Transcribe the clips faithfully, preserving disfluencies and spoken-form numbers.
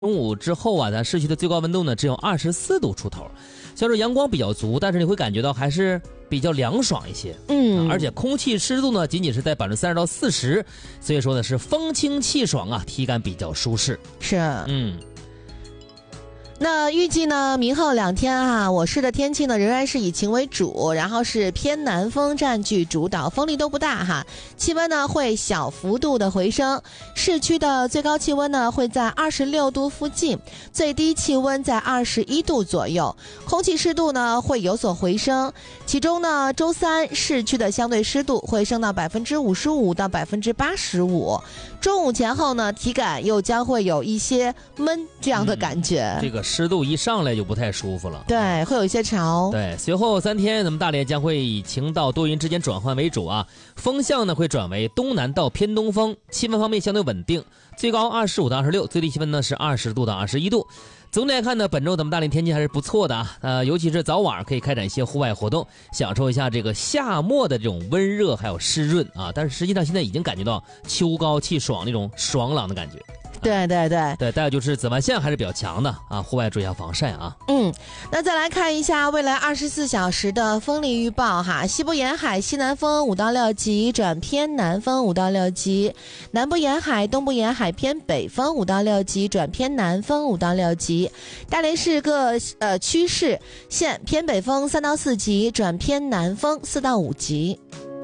中午之后啊，咱市区的最高温度呢只有二十四度出头，虽然说阳光比较足，但是你会感觉到还是比较凉爽一些。嗯，而且空气湿度呢仅仅是在百分之三十到四十，所以说呢是风清气爽啊，体感比较舒适。 是， 嗯。 那预计呢，明后两天啊，我市的天气呢仍然是以晴为主，然后是偏南风占据主导，风力都不大哈，气温呢会小幅度的回升，市区的最高气温呢会在二十六度附近，最低气温在二十一度左右，空气湿度呢会有所回升，其中呢周三市区的相对湿度会升到百分之五十五到百分之八十五，中午前后呢体感又将会有一些闷这样的感觉。 嗯，这个湿度一上来就不太舒服了， 对，会有一些潮。 对，随后三天咱们大连将会以晴到多云之间转换为主啊，风向呢会转为东南到偏东风，气温方面相对稳定，最高二十五到二十六，最低气温呢是二十度到二十一度。总体来看呢，本周咱们大连天气还是不错的啊，呃，尤其是早晚可以开展一些户外活动，享受一下这个夏末的这种温热还有湿润啊。但是实际上现在已经感觉到秋高气爽那种爽朗的感觉。 对对对对，再有就是紫外线还是比较强的啊，户外注意一下防晒啊。 嗯，那再来看一下未来二十四小时的风力预报哈，西部沿海西南风五到六级转偏南风五到六级，南部沿海东部沿海偏北风五到六级转偏南风五到六级，大连市各呃区市县偏北风三到四级转偏南风四到五级。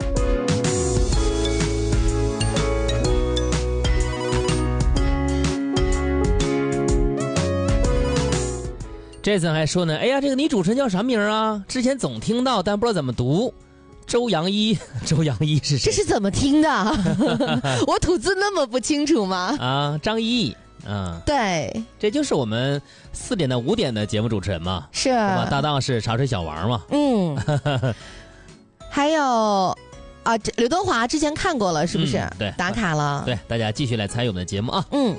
这次还说呢，哎呀，这个女主持人叫啥名啊？之前总听到，但不知道怎么读。周扬一，周扬一是谁？ 这是怎么听的？我吐字那么不清楚吗？ 啊，张一，啊， 对， 这就是我们四点到五点的节目主持人嘛， 是吧？搭档是茶水小王嘛， 嗯，还有啊，刘德华之前看过了，是不是？ 嗯、对， 打卡了。 对，大家继续来参与我们的节目啊。 嗯。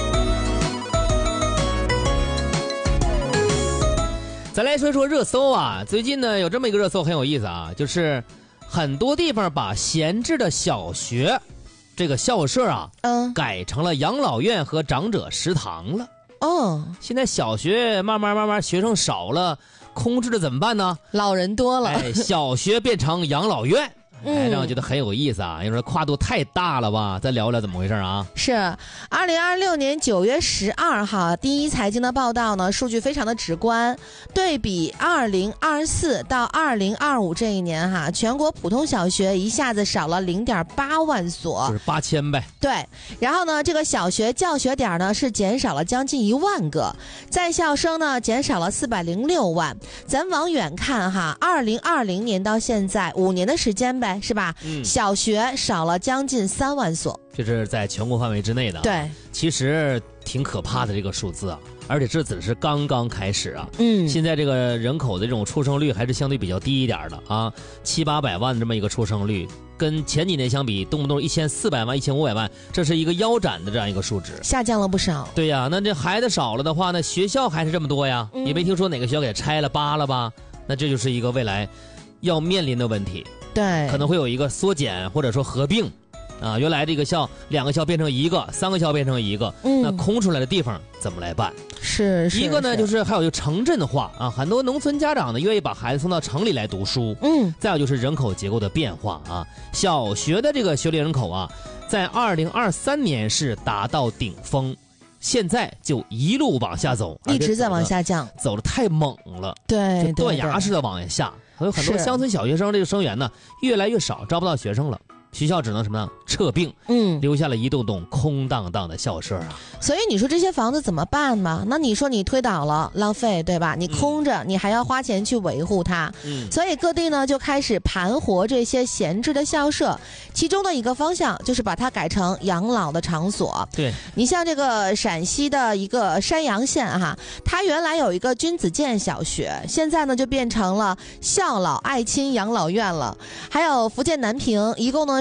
咱来说一说热搜啊，最近呢有这么一个热搜很有意思啊，就是很多地方把闲置的小学这个校舍啊，嗯，改成了养老院和长者食堂了。哦，现在小学慢慢慢慢学生少了，空置的怎么办呢？ 老人多了， 哎，小学变成养老院。哎，让我觉得很有意思啊！有时候跨度太大了吧？再聊聊怎么回事啊？ 是二零二六年九月十二号，第一财经的报道呢，数据非常的直观。对比二零二四到二零二五这一年哈，全国普通小学一下子少了零点八万所， 就是八千呗。 对，然后呢，这个小学教学点呢是减少了将近一万个，在校生呢减少了四百零六万。咱往远看哈，二零二零年到现在五年的时间呗。是吧？嗯，小学少了将近三万所， 这是在全国范围之内的。 对， 其实挺可怕的这个数字啊，而且这只是刚刚开始啊。嗯，现在这个人口的这种出生率还是相对比较低一点的啊，七八百万这么一个出生率，跟前几年相比，动不动一千四百万、一千五百万，这是一个腰斩的这样一个数值， 下降了不少。 对呀，那这孩子少了的话，那学校还是这么多呀，嗯、也没听说哪个学校给拆了扒了吧？那这就是一个未来要面临的问题。 对， 可能会有一个缩减或者说合并，啊，原来这个校两个校变成一个，三个校变成一个，嗯，那空出来的地方怎么来办？ 是，是一个呢，就是还有就城镇化啊，很多农村家长呢愿意把孩子送到城里来读书，嗯，再有就是人口结构的变化啊，小学的这个学历人口啊，在二零二三年是达到顶峰。现在就一路往下走， 一直在往下降， 走得太猛了， 对， 就断崖式的往下。还有很多乡村小学生这个生源呢越来越少，招不到学生了，学校只能什么呢？撤并，嗯，留下了一栋栋空荡荡的校舍啊。 所以你说这些房子怎么办嘛？那你说你推倒了，浪费对吧？你空着，嗯、你还要花钱去维护它，嗯，所以各地呢就开始盘活这些闲置的校舍，其中的一个方向就是把它改成养老的场所。 对， 你像这个陕西的一个山阳县哈，它原来有一个君子监小学，现在呢就变成了孝老爱亲养老院了。还有福建南平，一共呢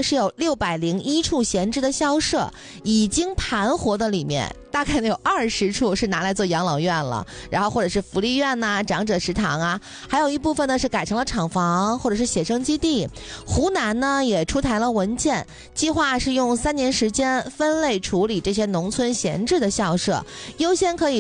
呢是有六百零一处闲置的校舍，已经盘活的里面大概有二十处是拿来做养老院了，然后或者是福利院呐、啊、长者食堂啊，还有一部分呢是改成了厂房或者是写生基地。湖南呢也出台了文件，计划是用三年时间分类处理这些农村闲置的校舍，优先可以